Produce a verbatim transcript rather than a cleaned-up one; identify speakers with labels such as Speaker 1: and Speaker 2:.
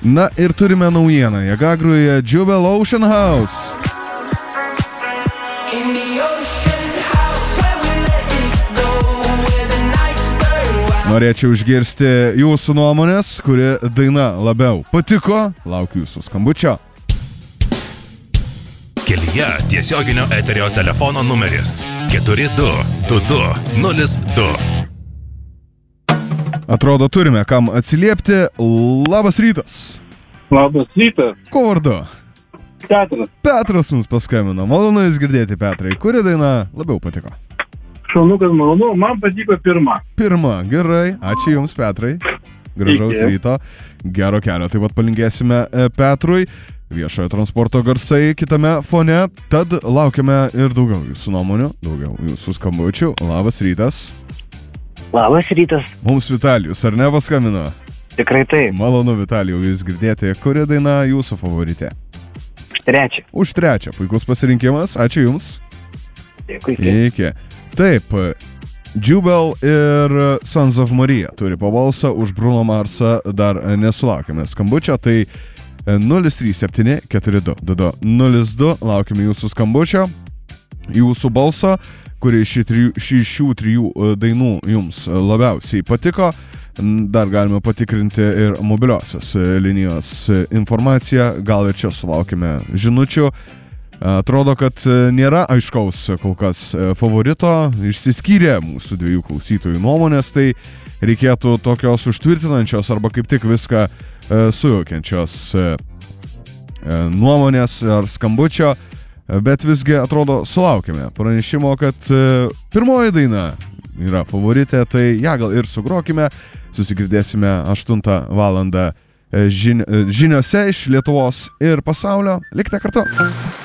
Speaker 1: Na ir turime naujieną. Jagagroje Jubel Ocean House. Norėčiau išgirsti jūsų nuomonės, kuri daina labiau patiko. Laukiu jūsų skambučio.
Speaker 2: Kelyje tiesioginio eterio telefono numeris keturi du du du nulis du.
Speaker 1: Atrodo, turime kam atsiliepti. Labas rytas.
Speaker 3: Labas rytas.
Speaker 1: Kuo vardu?
Speaker 3: Petras.
Speaker 1: Petras mums paskambino. Malonu jūs girdėti, Petrai. Kuri daina labiau patiko?
Speaker 3: Šaunu, kad malonu. Man patiko pirma.
Speaker 1: Pirma, gerai. Ačiū Jums, Petrai. Gražaus
Speaker 3: Iki.
Speaker 1: ryto. Gero kelio. Taip pat palinkėsime Petrui. Viešojo transporto garsai kitame fone. Tad laukiame ir daugiau jūsų nuomonių, daugiau jūsų skambučių. Labas rytas.
Speaker 4: Labas rytas.
Speaker 1: Mums Vitalijus, ar ne, paskambino?
Speaker 4: Tikrai taip.
Speaker 1: Malonu, Vitalijau, jūs girdėti. Kuri daina jūsų favoritė?
Speaker 4: Už trečią.
Speaker 1: Už trečią. Puikus pasirinkimas. Ačiū Jums.
Speaker 4: Dėkui.
Speaker 1: Iki. Taip, Jubel ir Sons of Maria turi po balsą, už Bruno Marsą dar nesulaukėme skambučio, tai nulis trys septyni keturi du du du nulis du, laukime jūsų skambučio, jūsų balso, kuri iš šių trijų dainų jums labiausiai patiko. Dar galime patikrinti ir mobiliosios linijos informaciją, gal ir čia sulaukime žinučių. Atrodo, kad nėra aiškaus kol kas favorito, išsiskyrė mūsų dviejų klausytojų nuomonės, tai reikėtų tokios užtvirtinančios arba kaip tik viską sujaukiančios nuomonės ar skambučio, bet visgi atrodo sulaukime pranešimo, kad pirmoji daina yra favoritė, tai ją gal ir sugrokime, susigirdėsime aštuntą valandą žiniose iš Lietuvos ir pasaulio. Likite kartu.